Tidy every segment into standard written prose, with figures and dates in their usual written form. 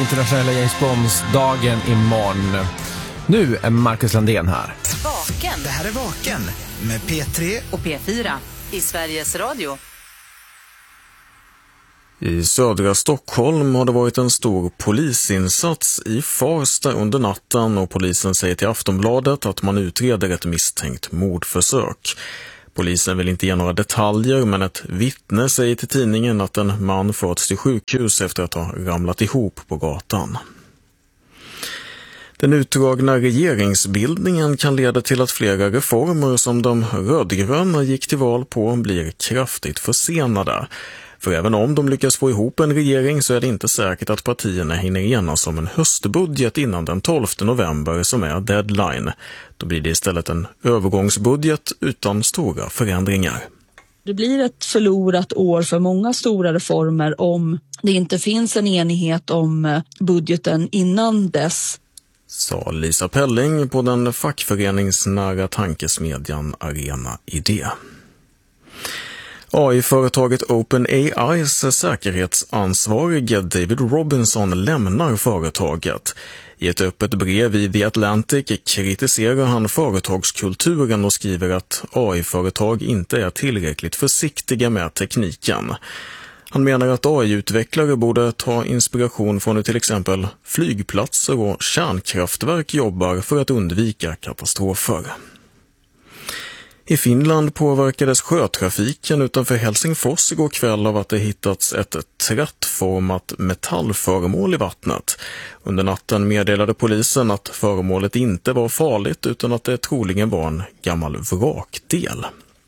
internationella James Bonds-dagen imorgon. Nu är Marcus Landén här. Vaken. Det här är Vaken med P3 och P4 i Sveriges Radio. I södra Stockholm har det varit en stor polisinsats i Farsta under natten och polisen säger till Aftonbladet att man utreder ett misstänkt mordförsök. Polisen vill inte ge några detaljer, men ett vittne säger till tidningen att en man förts till sjukhus efter att ha ramlat ihop på gatan. Den utdragna regeringsbildningen kan leda till att flera reformer som de rödgröna gick till val på blir kraftigt försenade. För även om de lyckas få ihop en regering så är det inte säkert att partierna hinner enas om en höstbudget innan den 12 november som är deadline. Då blir det istället en övergångsbudget utan stora förändringar. Det blir ett förlorat år för många stora reformer om det inte finns en enighet om budgeten innan dess. Sa Lisa Pelling på den fackföreningsnära tankesmedjan Arena Idé. AI-företaget OpenAIs säkerhetsansvarige David Robinson lämnar företaget. I ett öppet brev i The Atlantic kritiserar han företagskulturen och skriver att AI-företag inte är tillräckligt försiktiga med tekniken. Han menar att AI-utvecklare borde ta inspiration från hur till exempel flygplatser och kärnkraftverk jobbar för att undvika katastrofer. I Finland påverkades sjötrafiken utanför Helsingfors igår kväll av att det hittats ett trattformat metallföremål i vattnet. Under natten meddelade polisen att föremålet inte var farligt utan att det troligen var en gammal vrakdel.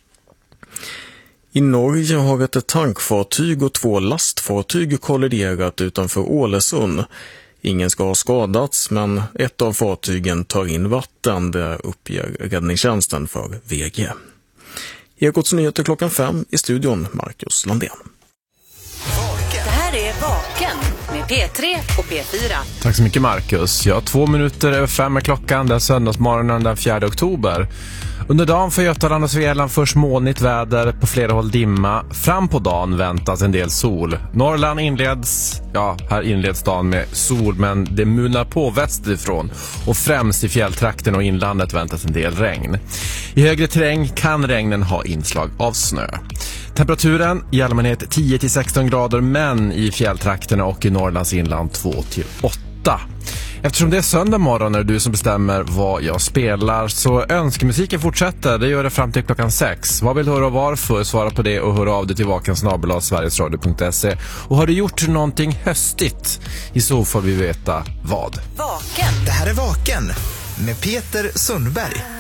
I Norge har ett tankfartyg och 2 lastfartyg kolliderat utanför Ålesund. Ingen ska ha skadats, men ett av fartygen tar in vatten, det uppger räddningstjänsten för VG. Ekots nyheter 5:00 i studion, Marcus Landén. Det här är Vaken med P3 och P4. Tack så mycket Marcus. 2 minuter över 5 är klockan, det är söndagsmorgonen den 4 oktober. Under dagen för Götaland och Svealand först molnigt väder, på flera håll dimma. Fram på dagen väntas en del sol. Norrland här inleds dagen med sol, men det mulnar på västerifrån. Och främst i fjälltrakten och inlandet väntas en del regn. I högre terräng kan regnen ha inslag av snö. Temperaturen i allmänhet 10-16 grader, men i fjälltrakterna och i Norrlands inland 2-8. Eftersom det är söndag morgon är det du som bestämmer vad jag spelar, så önskemusiken fortsätter. Det gör det fram till klockan 6. Vad vill du höra och varför? Svara på det och hör av dig till vaken@sverigesradio.se. Och har du gjort någonting höstigt? I så får vi veta vad. Vaken. Det här är Vaken med Peter Sundberg.